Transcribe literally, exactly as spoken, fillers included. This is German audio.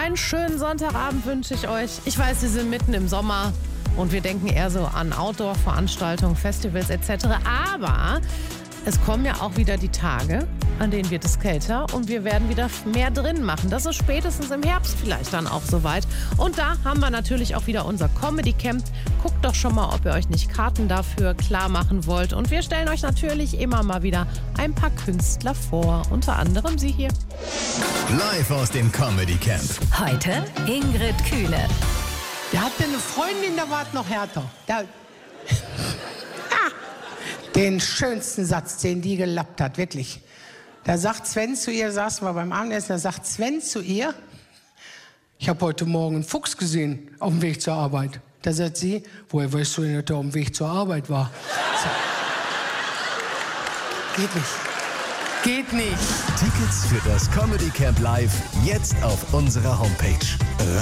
Einen schönen Sonntagabend wünsche ich euch. Ich weiß, wir sind mitten im Sommer und wir denken eher so an Outdoor-Veranstaltungen, Festivals et cetera. Aber es kommen ja auch wieder die Tage, an denen wird es kälter und wir werden wieder mehr drin machen. Das ist spätestens im Herbst vielleicht dann auch soweit. Und da haben wir natürlich auch wieder unser Comedy Camp. Guckt doch schon mal, ob ihr euch nicht Karten dafür klar machen wollt. Und wir stellen euch natürlich immer mal wieder ein paar Künstler vor. Unter anderem sie hier. Live aus dem Comedy Camp. Heute Ingrid Kühne. Der hatte eine Freundin, da war es noch härter. Da Den schönsten Satz, den die gelappt hat, wirklich. Da sagt Sven zu ihr, saßen wir beim Abendessen, da sagt Sven zu ihr, ich habe heute Morgen einen Fuchs gesehen auf dem Weg zur Arbeit. Da sagt sie, woher weißt du denn, dass er auf dem Weg zur Arbeit war? So. Geht nicht. Geht nicht. Tickets für das Comedy Camp Live jetzt auf unserer Homepage.